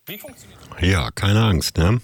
Ja, keine Angst, ne?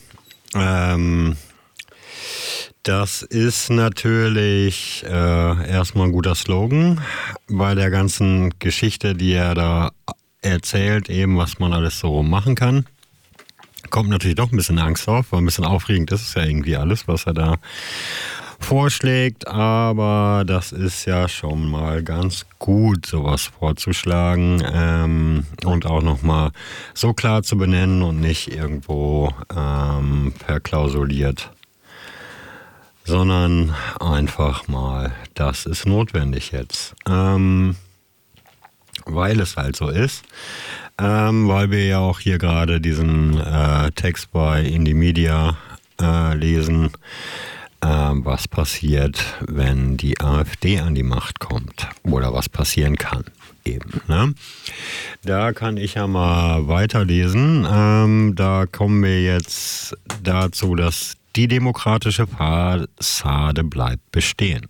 Das ist natürlich erstmal ein guter Slogan bei der ganzen Geschichte, die er da erzählt, eben was man alles so machen kann. Kommt natürlich doch ein bisschen Angst auf, weil ein bisschen aufregend ist es ja irgendwie alles, was er da vorschlägt, aber das ist ja schon mal ganz gut, sowas vorzuschlagen und auch nochmal so klar zu benennen und nicht irgendwo verklausuliert, sondern einfach mal, das ist notwendig jetzt, weil es halt so ist, weil wir ja auch hier gerade diesen Text bei Indie Media lesen, was passiert, wenn die AfD an die Macht kommt oder was passieren kann eben. Ne? Da kann ich ja mal weiterlesen. Da kommen wir jetzt dazu, dass die demokratische Fassade bleibt bestehen.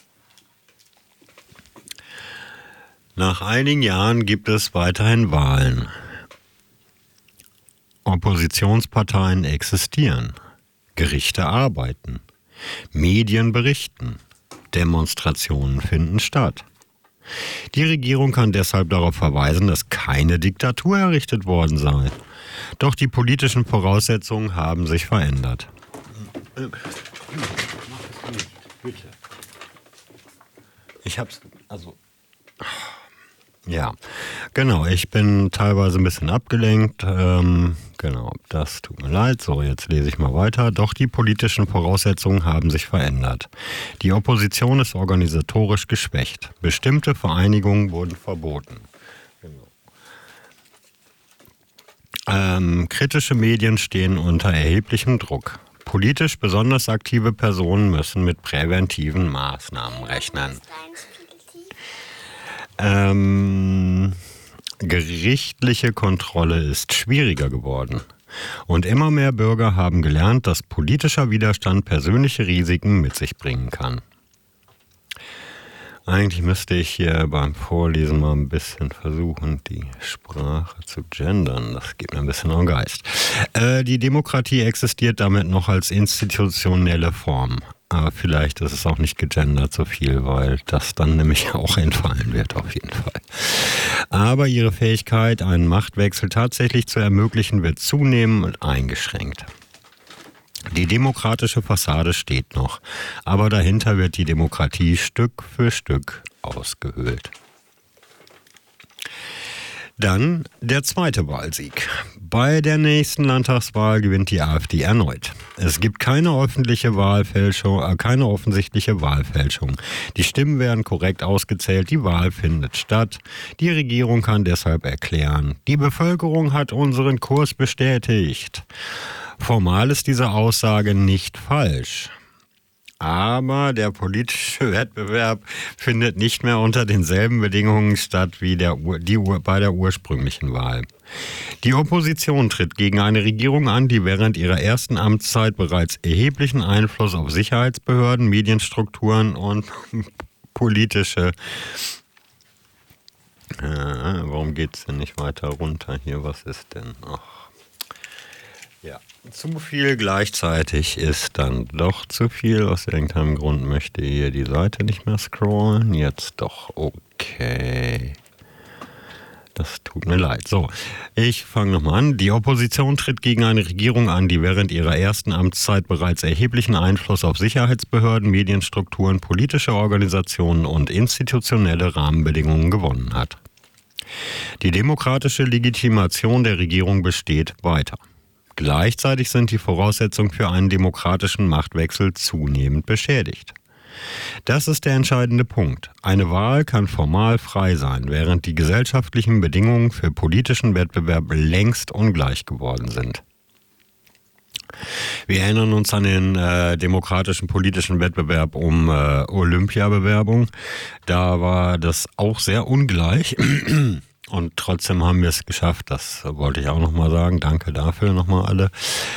Nach einigen Jahren gibt es weiterhin Wahlen. Oppositionsparteien existieren. Gerichte arbeiten. Medien berichten. Demonstrationen finden statt. Die Regierung kann deshalb darauf verweisen, dass keine Diktatur errichtet worden sei. Doch die politischen Voraussetzungen haben sich verändert. Mach es nicht, bitte. Ich hab's, ja, genau, ich bin teilweise ein bisschen abgelenkt, genau, das tut mir leid. So, jetzt lese ich mal weiter. Doch die politischen Voraussetzungen haben sich verändert. Die Opposition ist organisatorisch geschwächt. Bestimmte Vereinigungen wurden verboten. Genau. Kritische Medien stehen unter erheblichem Druck. Politisch besonders aktive Personen müssen mit präventiven Maßnahmen rechnen. Gerichtliche Kontrolle ist schwieriger geworden. Und immer mehr Bürger haben gelernt, dass politischer Widerstand persönliche Risiken mit sich bringen kann. Eigentlich müsste ich hier beim Vorlesen mal ein bisschen versuchen, die Sprache zu gendern. Das geht mir ein bisschen am Geist. Die Demokratie existiert damit noch als institutionelle Form. Aber vielleicht ist es auch nicht gegendert so viel, weil das dann nämlich auch entfallen wird auf jeden Fall. Aber ihre Fähigkeit, einen Machtwechsel tatsächlich zu ermöglichen, wird zunehmend eingeschränkt. Die demokratische Fassade steht noch, aber dahinter wird die Demokratie Stück für Stück ausgehöhlt. Dann der zweite Wahlsieg. Bei der nächsten Landtagswahl gewinnt die AfD erneut. Es gibt keine offensichtliche Wahlfälschung. Die Stimmen werden korrekt ausgezählt, die Wahl findet statt. Die Regierung kann deshalb erklären, die Bevölkerung hat unseren Kurs bestätigt. Formal ist diese Aussage nicht falsch. Aber der politische Wettbewerb findet nicht mehr unter denselben Bedingungen statt wie bei der ursprünglichen Wahl. Die Opposition tritt gegen eine Regierung an, die während ihrer ersten Amtszeit bereits erheblichen Einfluss auf Sicherheitsbehörden, Medienstrukturen und politische... warum geht's denn nicht weiter runter hier? Was ist denn? Ja, zu viel gleichzeitig ist dann doch zu viel. Aus irgendeinem Grund möchte hier die Seite nicht mehr scrollen. Jetzt doch, okay. Das tut mir leid. So, ich fange nochmal an. Die Opposition tritt gegen eine Regierung an, die während ihrer ersten Amtszeit bereits erheblichen Einfluss auf Sicherheitsbehörden, Medienstrukturen, politische Organisationen und institutionelle Rahmenbedingungen gewonnen hat. Die demokratische Legitimation der Regierung besteht weiter. Gleichzeitig sind die Voraussetzungen für einen demokratischen Machtwechsel zunehmend beschädigt. Das ist der entscheidende Punkt. Eine Wahl kann formal frei sein, während die gesellschaftlichen Bedingungen für politischen Wettbewerb längst ungleich geworden sind. Wir erinnern uns an den demokratischen politischen Wettbewerb um Olympiabewerbung. Da war das auch sehr ungleich. Und trotzdem haben wir es geschafft, das wollte ich auch nochmal sagen. Danke dafür nochmal alle.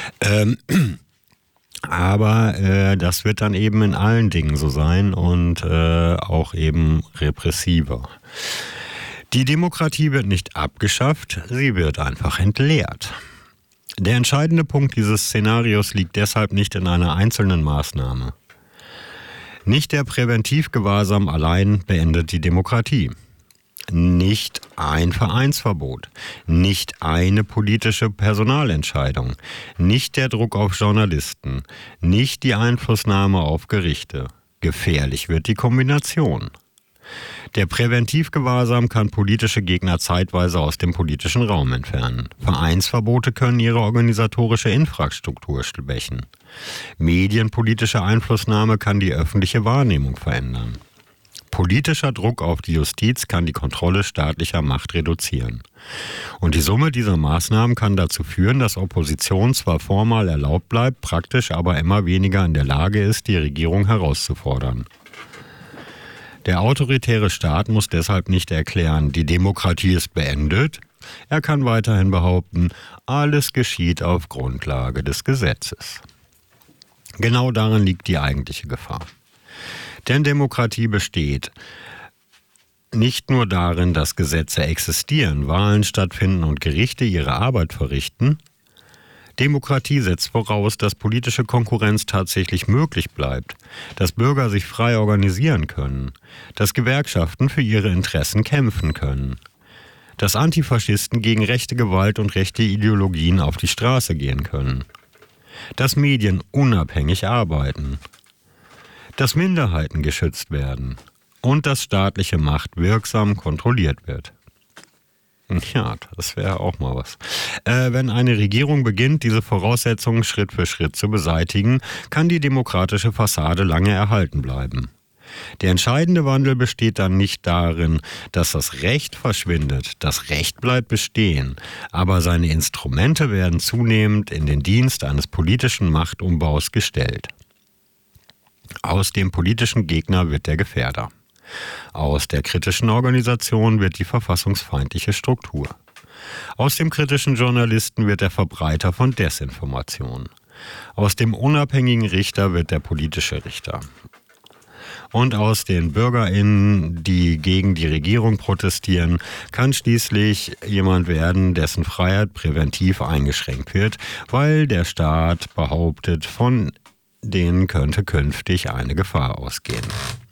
Aber das wird dann eben in allen Dingen so sein und auch eben repressiver. Die Demokratie wird nicht abgeschafft, sie wird einfach entleert. Der entscheidende Punkt dieses Szenarios liegt deshalb nicht in einer einzelnen Maßnahme. Nicht der Präventivgewahrsam allein beendet die Demokratie. Nicht ein Vereinsverbot, nicht eine politische Personalentscheidung, nicht der Druck auf Journalisten, nicht die Einflussnahme auf Gerichte. Gefährlich wird die Kombination. Der Präventivgewahrsam kann politische Gegner zeitweise aus dem politischen Raum entfernen. Vereinsverbote können ihre organisatorische Infrastruktur schwächen. Medienpolitische Einflussnahme kann die öffentliche Wahrnehmung verändern. Politischer Druck auf die Justiz kann die Kontrolle staatlicher Macht reduzieren. Und die Summe dieser Maßnahmen kann dazu führen, dass Opposition zwar formal erlaubt bleibt, praktisch aber immer weniger in der Lage ist, die Regierung herauszufordern. Der autoritäre Staat muss deshalb nicht erklären, die Demokratie ist beendet. Er kann weiterhin behaupten, alles geschieht auf Grundlage des Gesetzes. Genau darin liegt die eigentliche Gefahr. Denn Demokratie besteht nicht nur darin, dass Gesetze existieren, Wahlen stattfinden und Gerichte ihre Arbeit verrichten. Demokratie setzt voraus, dass politische Konkurrenz tatsächlich möglich bleibt, dass Bürger sich frei organisieren können, dass Gewerkschaften für ihre Interessen kämpfen können, dass Antifaschisten gegen rechte Gewalt und rechte Ideologien auf die Straße gehen können, dass Medien unabhängig arbeiten, dass Minderheiten geschützt werden und dass staatliche Macht wirksam kontrolliert wird. Ja, das wäre auch mal was. Wenn eine Regierung beginnt, diese Voraussetzungen Schritt für Schritt zu beseitigen, kann die demokratische Fassade lange erhalten bleiben. Der entscheidende Wandel besteht dann nicht darin, dass das Recht verschwindet. Das Recht bleibt bestehen, aber seine Instrumente werden zunehmend in den Dienst eines politischen Machtumbaus gestellt. Aus dem politischen Gegner wird der Gefährder. Aus der kritischen Organisation wird die verfassungsfeindliche Struktur. Aus dem kritischen Journalisten wird der Verbreiter von Desinformation. Aus dem unabhängigen Richter wird der politische Richter. Und aus den BürgerInnen, die gegen die Regierung protestieren, kann schließlich jemand werden, dessen Freiheit präventiv eingeschränkt wird, weil der Staat behauptet, von denen könnte künftig eine Gefahr ausgehen.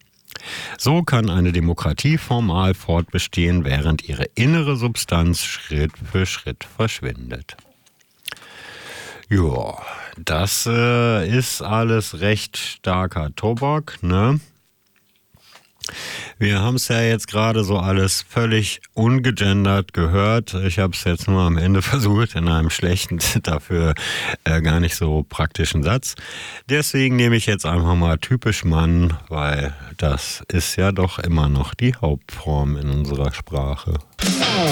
So kann eine Demokratie formal fortbestehen, während ihre innere Substanz Schritt für Schritt verschwindet. Ja, das ist alles recht starker Tobak, ne? Wir haben es ja jetzt gerade so alles völlig ungegendert gehört. Ich habe es jetzt nur am Ende versucht in einem schlechten, dafür gar nicht so praktischen Satz. Deswegen nehme ich jetzt einfach mal typisch Mann, weil das ist ja doch immer noch die Hauptform in unserer Sprache.